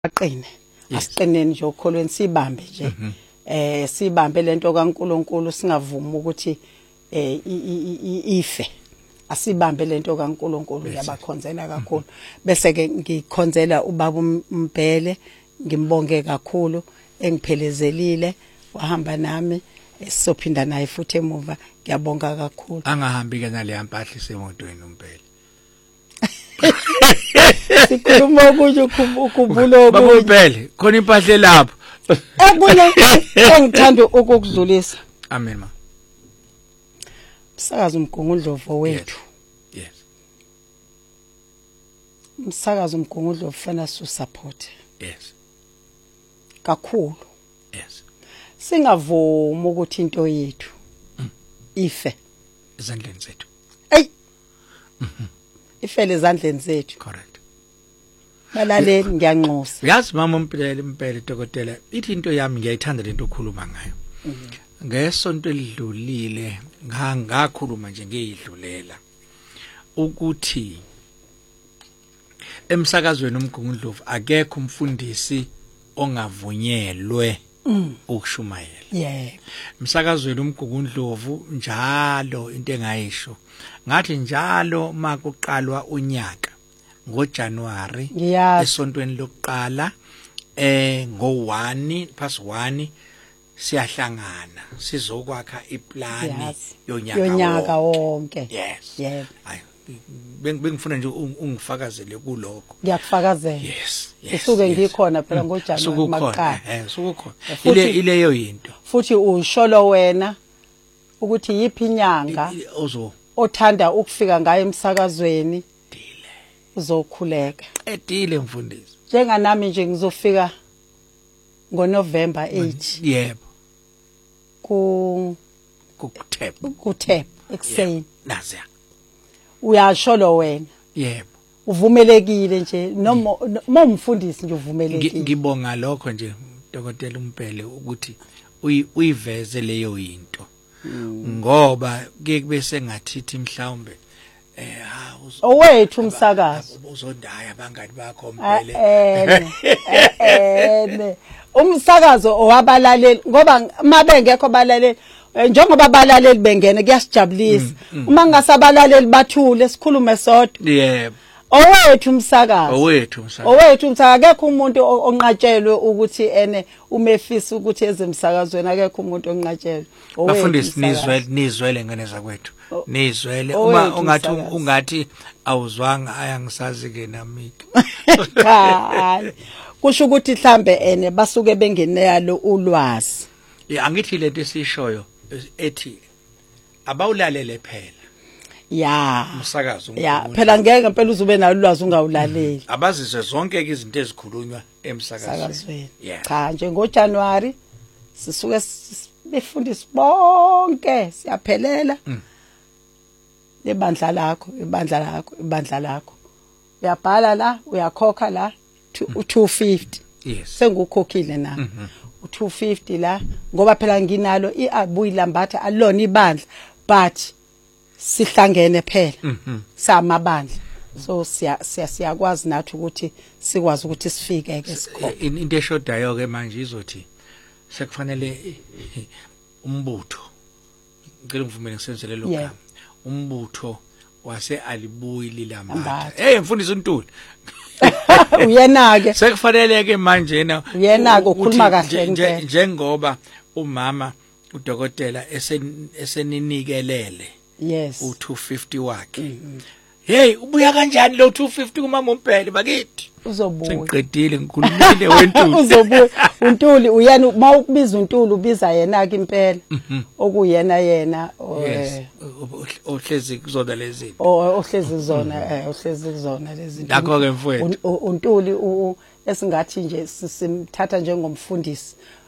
aqine asiqineni nje ukholweni sibambe nje sibambe lento kaNkuluNkulu singavumi ukuthi ife asibambe lento kaNkuluNkulu yabakhonzela kakhulu bese ke ngikhonzela ubaba uMbhele ngimbonge kakhulu engiphelezelile wahamba nami sophinda naye futhi emuva ngiyabonga kakhulu angahambi ke nale yampahla isemotweni uMbhele sikhuluma ukuthi ukhumbula baba uMbhele khona impahla lapho ekunye engithanda ukukudlulisa amen ma msakazo uMgungundlovu wethu yes msakazo uMgungundlovu fana su support yes kakhulu yes singavuma ukuthi into yethu ife ezandleni zethu ifele ezandleni zethu correct balaleli ngiyanxusa yazi mama uMbhele dokotela ithi into yami ngiyayithanda lento okhuluma ngayo ngesonto elidlulile ngakhuluma nje ngiyidlulela ukuthi emsakazweni uMgungundlovu akekho umfundisi ongavunyelwe ukushumayela yeah emsakazweni uMgungundlovu njalo into engayisho ngathi njalo makuqalwa unyaka ngoJanuary esontweni lokuqala ngo1 past 1 siyahlangana sizokwakha iplani yonyaka wonke yes yebo bengifuna nje ungifakazele kuloko ngiyakufakazela yes usuke ngikhona phela ngoJanuary maqala sukukhona ileyo into futhi usholo wena ukuthi yipi inyanga othanda ukufika ngayo emsakazweni uzokhuleka edile mfundisi njenganami nje ngizofika ngoNovember 8 yebo kuThep ekseni naziya uyasholo wena yebo uvumelekile nje noma umfundisi nje uvumelekile ngibonga lokho nje dokotela uMbhele ukuthi uyiveze leyo into ngoba kube sengathithi mhlawumbe owethu umsakazo uzondaya abangani bakho Mbhele umsakazo owabalaleli ngoba mabengekho balaleli njengoba abalaleli bengene kuyasijabulisa uma ngasabalaleli bathule sikhulume sodwa yebo owethu umsakazo owethu akekho umuntu onqatshelwe ukuthi umefisa ukuthi ezemsakazweni akekho umuntu onqatshelwe bafundisi nizwele ngene zakwethu nizwele uma ungathi awuzwanga ayangisazi ke nami kusho ukuthi mhlambe basuke bengeneyalo ulwazi angithi lento esishoyo ethi abawulalele phela ya umsakazo ya phela ngeke ngempela uzube nalo ulwazi ungawulaleli abazizwe zonke izinto ezikhulunywa emsakazweni cha nje ngoJanuary sisuke befundisi bonke siyaphelela lebandla lakho uyabhala la uyakhokha la 250 yes sengukhokhile na u250 la ngoba phela nginalo iAbuyilambatha alona ibandla but sihlangene phela samabandla so siyakwazi nathi ukuthi sikwazi ukuthi sifike ke sikhona into eshodayo ke manje izothi sekufanele umbutho ngicela ngivumele ngisenzele lo gama umbutho wase alibuyi lilambatha mfundisi uNtuli uyena ke sekufanele ke manje na uyena ukukhuluma kahle njengoba umama udokotela eseninikelele yes u250 wakhe hey ubuya kanjani lo 250 kumama uMbhele bakithi uzobuya sengiqedile ngikhulumile weNtuli uzobuya uNtuli uyena mawukubiza uNtuli ubiza yena ke impela okuyena ohlezi kuzona lezi ohlezi kuzona lezi lakho ke mfowethu uNtuli esingathi nje simthatha njengomfundisi